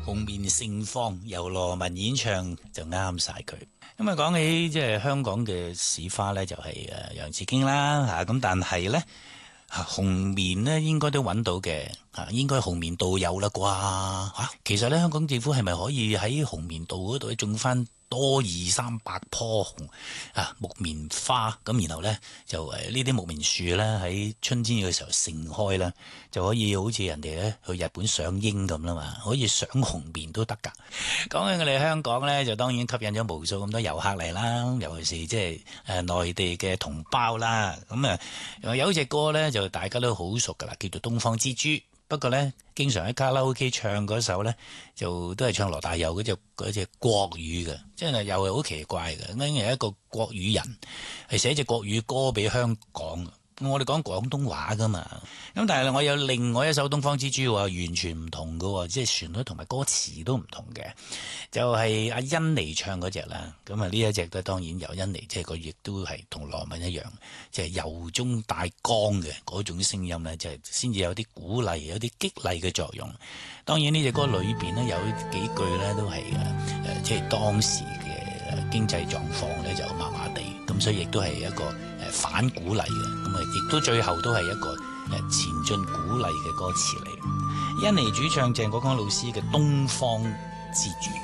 紅棉盛放，由羅文演唱就啱晒佢。咁啊，講起即係香港嘅市花呢，就係楊紫荊啦嚇。咁但係呢，紅棉呢應該都揾到嘅嚇，應該紅棉道有啦啩嚇。其實呢，香港政府係咪可以喺紅棉道嗰度種翻多200-300棵木棉花，咁然後呢，就呢啲木棉樹咧喺春天嘅時候盛開啦，就可以好似人哋咧去日本賞櫻咁啦嘛，可以賞紅棉都得㗎。講起我哋香港呢，就當然吸引咗無數咁多遊客嚟啦，尤其是即係內地嘅同胞啦。咁有隻歌呢，就大家都好熟㗎啦，叫做《東方之珠》。不過呢，經常喺卡拉 OK 唱嗰首呢，就都係唱羅大佑嗰隻國語嘅，即係又係好奇怪嘅。因為一個國語人係寫隻國語歌俾香港，我哋講廣東話噶嘛。咁但係我有另外一首《東方之珠》完全唔同嘅，即係旋律同埋歌詞都唔同嘅，就係阿甄妮唱嗰隻啦。咁啊呢一隻都當然由甄妮，即係佢亦都係同羅文一樣，即係由中帶剛嘅嗰種聲音咧，就係先至有啲鼓勵、有啲激勵嘅作用。當然呢隻歌裏邊呢，有幾句咧都係即係當時嘅經濟狀況咧就麻麻地，咁所以亦都係一個反鼓勵嘅，咁啊亦都最後都係一個前進鼓勵嘅歌詞嚟。甄妮主唱鄭國江老師嘅《東方之珠》。